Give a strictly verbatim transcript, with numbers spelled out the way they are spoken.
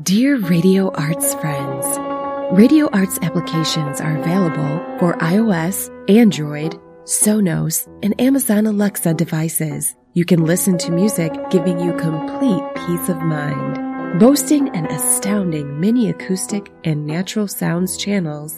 Dear Radio Arts friends, Radio Arts applications are available for iOS, Android, Sonos, and Amazon Alexa devices. You can listen to music giving you complete peace of mind. Boasting an astounding mini acoustic and natural sounds channels,